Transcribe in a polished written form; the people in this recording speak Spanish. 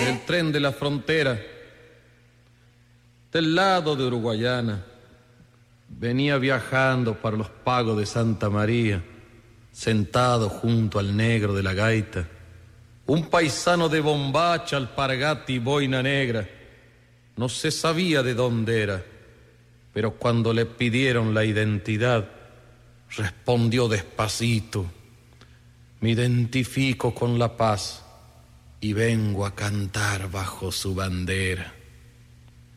el tren de la frontera, del lado de Uruguayana, venía viajando para los pagos de Santa María, sentado junto al negro de la gaita, un paisano de bombacha, alpargata y boina negra. No se sabía de dónde era, pero cuando le pidieron la identidad, respondió despacito: me identifico con la paz y vengo a cantar bajo su bandera.